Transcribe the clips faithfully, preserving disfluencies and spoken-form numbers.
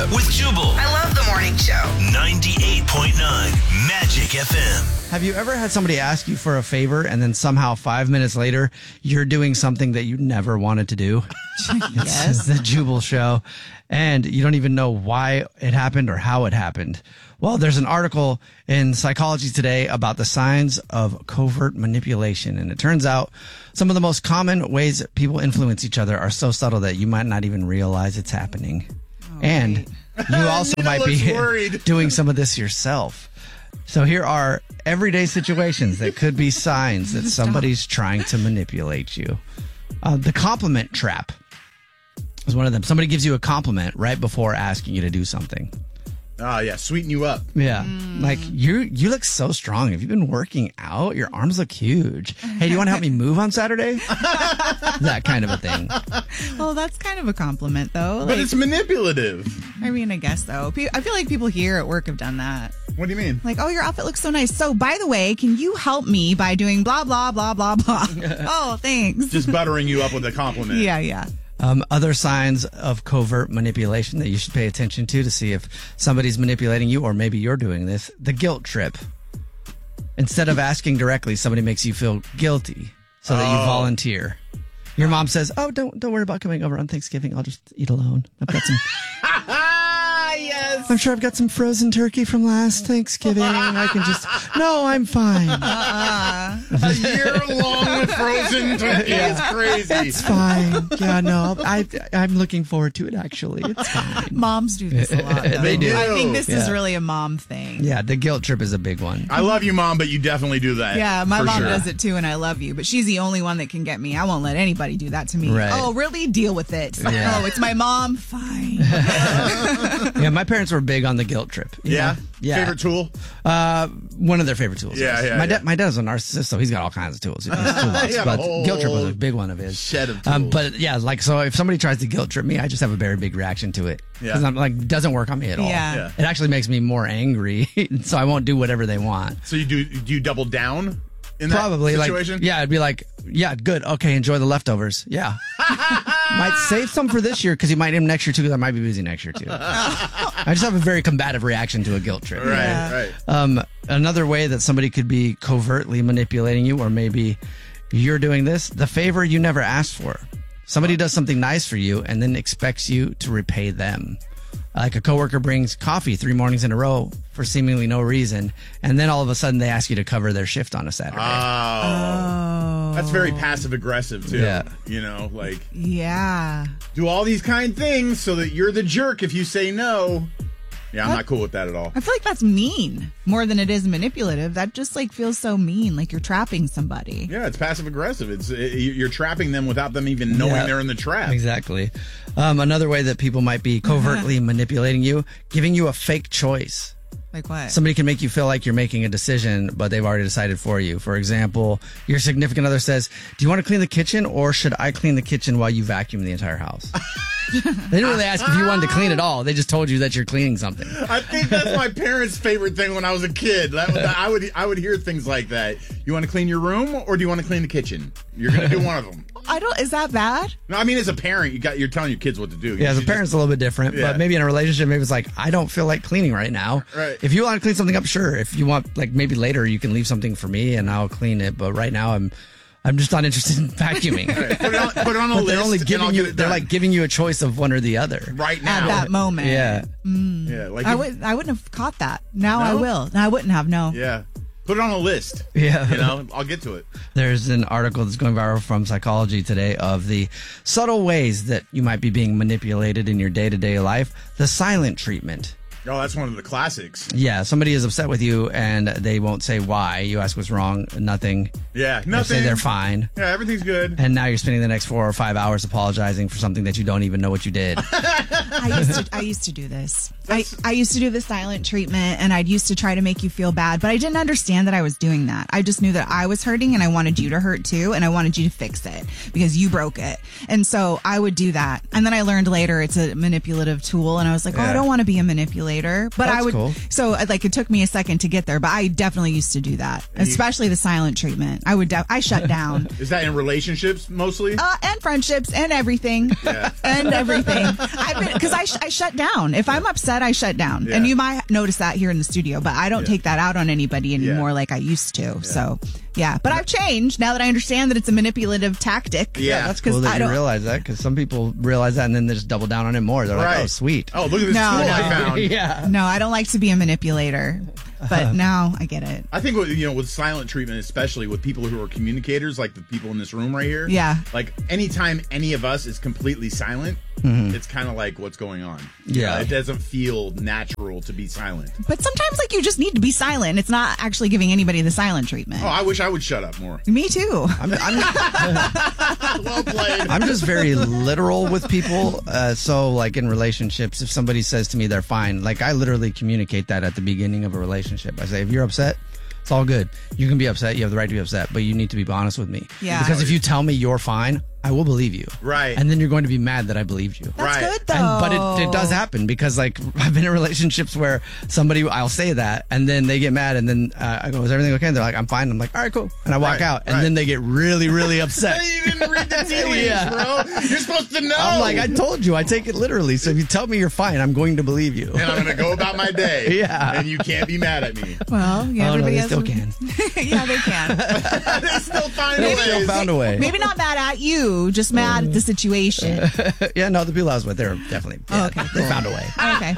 with Jubal. I love the morning show. ninety-eight point nine Magic F M. Have you ever had somebody ask you for a favor and then somehow five minutes later you're doing something that you never wanted to do? Yes. It's the Jubal Show, and you don't even know why it happened or how it happened. Well, there's an article in Psychology Today about the signs of covert manipulation, and it turns out some of the most common ways that people influence each other are so subtle that you might not even realize it's happening. Oh, and right. you also Nina might be looks worried. doing some of this yourself. So here are everyday situations that could be signs that somebody's trying to manipulate you. Uh, the compliment trap is one of them. Somebody gives you a compliment right before asking you to do something. Oh, yeah. Sweeten you up. Yeah. Like, you you look so strong. Have you been working out? Your arms look huge. Hey, do you want to help me move on Saturday? That kind of a thing. Well, that's kind of a compliment, though. But Like, it's manipulative. I mean, I guess, though. Pe- I feel like people here at work have done that. What do you mean? Like, oh, your outfit looks so nice. So, by the way, can you help me by doing blah, blah, blah, blah, blah? Oh, thanks. Just buttering you up with a compliment. Yeah, yeah. Um, other signs of covert manipulation that you should pay attention to to see if somebody's manipulating you, or maybe you're doing this. The guilt trip. Instead of asking directly, somebody makes you feel guilty so that you Oh. volunteer. Your mom says, "Oh, don't don't worry about coming over on Thanksgiving. I'll just eat alone. I've got some. Ah, yes. I'm sure I've got some frozen turkey from last Thanksgiving. I can just. No, I'm fine. A year long with frozen turkey is crazy. It's fine. Yeah, no, I I'm looking forward to it. Actually, it's fine. Moms do this a lot, though. They do. I think this is Yeah. really a mom thing. Yeah, the guilt trip is a big one. I love you, Mom, but you definitely do that. Yeah, my for mom sure. does it too, and I love you. But she's the only one that can get me. I won't let anybody do that to me. Right. Oh, really? Deal with it. Yeah. Oh, it's my mom? Fine. Yeah, my parents were big on the guilt trip. you Yeah? know? Yeah. Favorite tool? Uh, one of their favorite tools. Yeah, yes. yeah, My, yeah. dad, my dad's a narcissist, so he's got all kinds of tools. He has toolbox, He got a but whole guilt trip was a big one of his. shed of Um, tools. but yeah, like, so if somebody tries to guilt trip me, I just have a very big reaction to it. Yeah. Because I'm like, doesn't work on me at all. Yeah. Yeah. It actually makes me more angry, so I won't do whatever they want. So you do do you double down in Probably, that like, situation? yeah, I'd be like, yeah, good, okay, enjoy the leftovers. Yeah. Might save some for this year because you might need them next year too, because I might be busy next year too. I just have a very combative reaction to a guilt trip. Right, Yeah. right. Um, another way that somebody could be covertly manipulating you, or maybe you're doing this, the favor you never asked for. Somebody does something nice for you and then expects you to repay them. Like a coworker brings coffee three mornings in a row for seemingly no reason, and then all of a sudden they ask you to cover their shift on a Saturday. Oh. That's very passive aggressive too. Yeah. You know, like Yeah. do all these kind things so that you're the jerk if you say no. Yeah, I'm What? not cool with that at all. I feel like that's mean more than it is manipulative. That just like feels so mean, like you're trapping somebody. Yeah, it's passive aggressive. It's it, you're trapping them without them even knowing Yeah. they're in the trap. Exactly. Um, another way that people might be covertly manipulating you, giving you a fake choice. Like what? Somebody can make you feel like you're making a decision, but they've already decided for you. For example, your significant other says, "Do you want to clean the kitchen, or should I clean the kitchen while you vacuum the entire house?" They didn't really ask if you wanted to clean at all. They just told you that you're cleaning something. I think that's my parents' favorite thing when I was a kid. That, that- I would I would hear things like that. You want to clean your room, or do you want to clean the kitchen? You're going to do one of them. I don't. Is that bad? No, I mean as a parent, you got you're telling your kids what to do. You Yeah, as a should parent's a little bit different, Yeah. but maybe in a relationship, maybe it's like, I don't feel like cleaning right now. Right. If you want to clean something up, sure. If you want, like, maybe later you can leave something for me and I'll clean it. But right now, I'm, I'm just not interested in vacuuming. just put it on, put it on a But list. they're only and giving I'll you, get it they're done. like giving you a choice of one or the other. right now. At that moment. Yeah. Yeah, like I if- would. I wouldn't have caught that. Now No? I will. I wouldn't have. No. Yeah, put it on a list. Yeah. You know, I'll get to it. There's an article that's going viral from Psychology Today of the subtle ways that you might be being manipulated in your day-to-day life. The silent treatment. Oh, that's one of the classics. Yeah, somebody is upset with you and they won't say why. You ask what's wrong, nothing. Yeah, They nothing. say they're fine. Yeah, everything's good. And now you're spending the next four or five hours apologizing for something that you don't even know what you did. I used to. I used to do this. I, I used to do the silent treatment, and I'd used to try to make you feel bad, but I didn't understand that I was doing that. I just knew that I was hurting, and I wanted you to hurt too, and I wanted you to fix it because you broke it. And so I would do that, and then I learned later it's a manipulative tool, and I was like, oh, Yeah. I don't want to be a manipulator. manipulator, but That's I would. cool. So uh, like it took me a second to get there, but I definitely used to do that, especially the silent treatment. I would. Def- I shut down. Is that in relationships mostly? Uh, and friendships and everything. Yeah. And everything. I've been, because I, sh- I shut down. If I'm upset, I shut down. Yeah. And you might notice that here in the studio, but I don't Yeah. take that out on anybody anymore Yeah. like I used to. So, yeah. But I've changed now that I understand that it's a manipulative tactic. Yeah. That's cool that I you don't- realize that, because some people realize that and then they just double down on it more. They're like, Right. oh, sweet. Oh, look at this No, tool no. I found. yeah. No, I don't like to be a manipulator. But now I get it. I think with, you know, with silent treatment, especially with people who are communicators, like the people in this room right here. Yeah. Like anytime any of us is completely silent, it's kind of like what's going on. Yeah. It doesn't feel natural to be silent. But sometimes, like, you just need to be silent. It's not actually giving anybody the silent treatment. Oh, I wish I would shut up more. Me too. I'm, I'm, Well played. I'm just very literal with people. Uh, so, like in relationships, if somebody says to me they're fine, like I literally communicate that at the beginning of a relationship. I say, if you're upset, it's all good. You can be upset. You have the right to be upset, but you need to be honest with me. Yeah. Because if you tell me you're fine, I will believe you. Right. And then you're going to be mad that I believed you. That's Right. good, though. And, but it, it does happen because, like, I've been in relationships where somebody, I'll say that, and then they get mad, and then uh, I go, is everything okay? And they're like, I'm fine. I'm like, all right, cool. And I walk Right, out, and right. then they get really, really upset. You didn't read the tea leaves, Yeah. bro. You're supposed to know. I'm like, I told you, I take it literally. So if you tell me you're fine, I'm going to believe you. and I'm going to go about my day. Yeah. And you can't be mad at me. Well, yeah, Oh, no, everybody they has still to- can. Yeah, they can. They still find They ways. still found a way. Maybe not mad at you, just mad at the situation. Yeah, no, the people I was with, they're definitely, yeah, Oh, okay, they cool. found a way. Okay.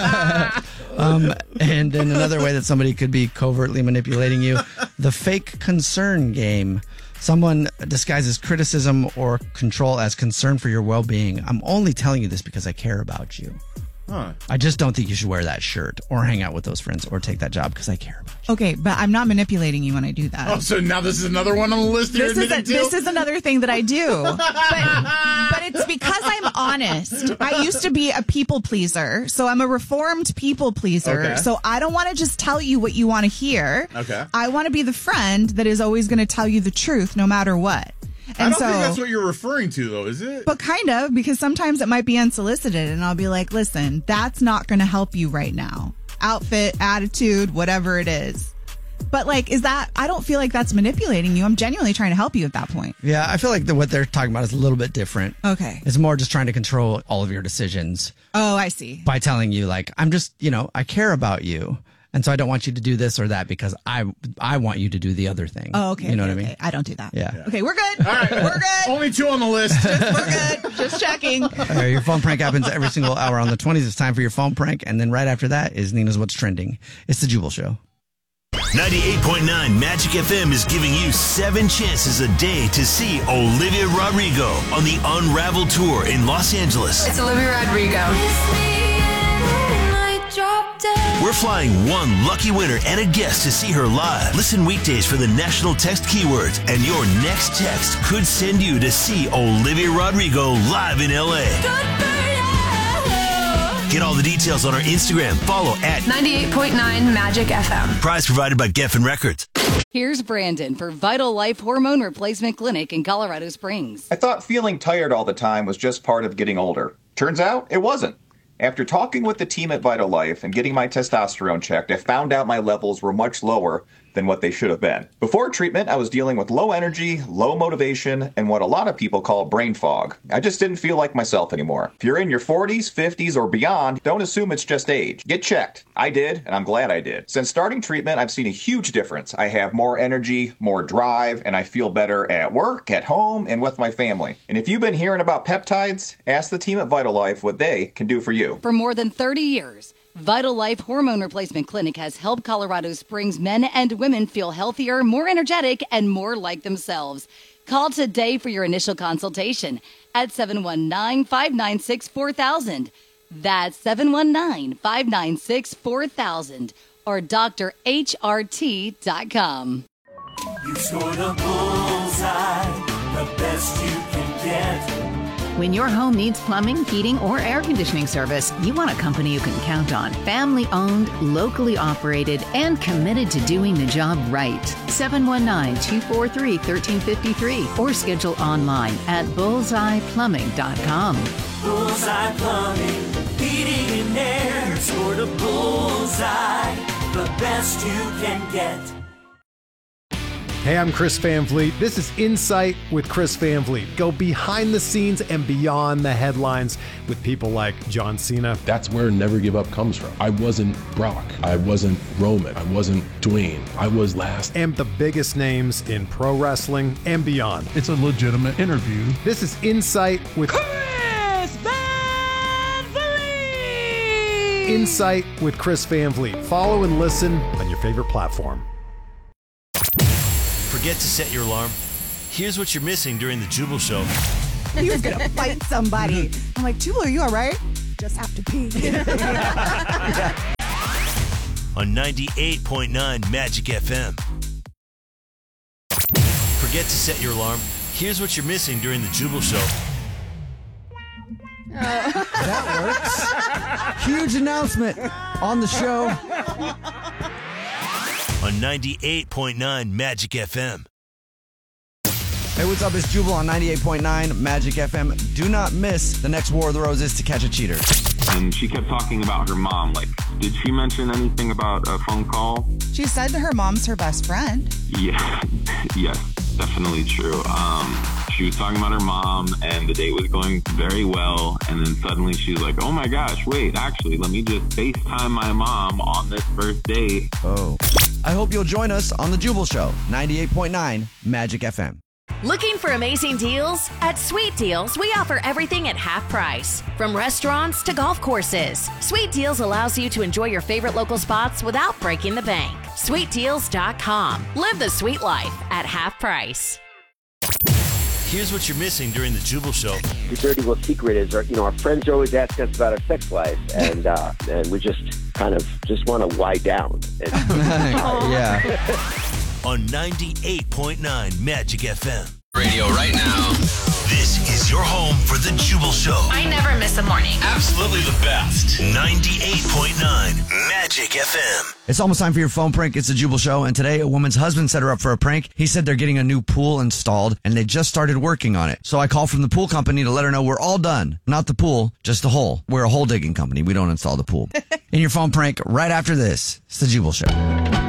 Um, and then another way that somebody could be covertly manipulating you, the fake concern game. Someone disguises criticism or control as concern for your well-being. I'm only telling you this because I care about you. Huh. I just don't think you should wear that shirt or hang out with those friends or take that job because I care about you. Okay, but I'm not manipulating you when I do that. Oh, so now this is another one on the list you're This is, a, admitting to? this is another thing that I do. But, but it's because I'm honest. I used to be a people pleaser. So I'm a reformed people pleaser. Okay. So I don't want to just tell you what you want to hear. Okay. I want to be the friend that is always going to tell you the truth no matter what. I And don't so, think that's what you're referring to, though, is it? but kind of, because sometimes it might be unsolicited and I'll be like, listen, that's not going to help you right now. Outfit, attitude, whatever it is. But like, is that, I don't feel like that's manipulating you. I'm genuinely trying to help you at that point. Yeah, I feel like the, what they're talking about is a little bit different. Okay. It's more just trying to control all of your decisions Oh, I see. by telling you, like, I'm just, you know, I care about you. And so I don't want you to do this or that because I I want you to do the other thing. Oh, okay. You know okay, what I mean? okay. I don't do that. Yeah. Okay, we're good. All right. We're good. Only two on the list. We're good. Just checking. All right, your phone prank happens every single hour on the twenties. It's time for your phone prank. And then right after that is Nina's What's Trending. It's the Jubal Show. ninety-eight point nine Magic F M is giving you seven chances a day to see Olivia Rodrigo on the Unravel Tour in Los Angeles. It's Olivia Rodrigo. We're flying one lucky winner and a guest to see her live. Listen weekdays for the national text keywords, and your next text could send you to see Olivia Rodrigo live in L A. Get all the details on our Instagram. Follow at ninety-eight point nine Magic F M. Prize provided by Geffen Records. Here's Brandon for Vital Life Hormone Replacement Clinic in Colorado Springs. I thought feeling tired all the time was just part of getting older. Turns out it wasn't. After talking with the team at Vital Life and getting my testosterone checked, I found out my levels were much lower than what they should have been. Before treatment, I was dealing with low energy, low motivation, and what a lot of people call brain fog. I just didn't feel like myself anymore. If you're in your forties, fifties, or beyond, don't assume it's just age. Get checked. I did, and I'm glad I did. Since starting treatment, I've seen a huge difference. I have more energy, more drive, and I feel better at work, at home, and with my family. And if you've been hearing about peptides, ask the team at Vital Life what they can do for you. For more than thirty years, Vital Life Hormone Replacement Clinic has helped Colorado Springs men and women feel healthier, more energetic, and more like themselves. Call today for your initial consultation at seven one nine, five nine six, four thousand. That's seven one nine, five nine six, four thousand or D R H R T dot com. You scored a bullseye, the best you can get. When your home needs plumbing, heating, or air conditioning service, you want a company you can count on. Family owned, locally operated, and committed to doing the job right. seven one nine, two four three, one three five three or schedule online at bullseye plumbing dot com. Bullseye Plumbing, heating and air. Scored a bullseye, the best you can get. Hey, I'm Chris Van Vliet. This is Insight with Chris Van Vliet. Go behind the scenes and beyond the headlines with people like John Cena. That's where Never Give Up comes from. I wasn't Brock. I wasn't Roman. I wasn't Dwayne. I was last. And the biggest names in pro wrestling and beyond. It's a legitimate interview. This is Insight with Chris Van Vliet. Insight with Chris Van Vliet. Follow and listen on your favorite platform. Forget to set your alarm? Here's what you're missing during the Jubal Show. He was gonna fight somebody. I'm like, Jubal, are you all right? Just have to pee. On ninety-eight point nine Magic F M. Forget to set your alarm? Here's what you're missing during the Jubal Show. That works. Huge announcement on the show. On ninety-eight point nine Magic F M. Hey, what's up? It's Jubal on ninety-eight point nine Magic F M. Do not miss the next War of the Roses to catch a cheater. And she kept talking about her mom. Like, did she mention anything about a phone call? She said that her mom's her best friend. Yeah, yes, definitely true. Um, she was talking about her mom, and the date was going very well. And then suddenly she's like, oh my gosh, wait, actually, let me just FaceTime my mom on this first date. Oh. I hope you'll join us on the Jubal Show, ninety-eight point nine Magic F M. Looking for amazing deals? At Sweet Deals, we offer everything at half price. From restaurants to golf courses, Sweet Deals allows you to enjoy your favorite local spots without breaking the bank. sweet deals dot com. Live the sweet life at half price. Here's what you're missing during the Jubal Show. The dirty little secret is, our, you know, our friends are always asking us about our sex life, and uh, and we just kind of just want to lie down. And, yeah. On ninety-eight point nine Magic F M. Radio right now. This is your home for the Jubal Show. I never miss a morning. Absolutely the best. ninety-eight point nine Magic F M. It's almost time for your phone prank. It's the Jubal Show, and today a woman's husband set her up for a prank. He said they're getting a new pool installed, and they just started working on it. So I called from the pool company to let her know we're all done. Not the pool, just the hole. We're a hole digging company. We don't install the pool. In your phone prank right after this, it's the Jubal Show.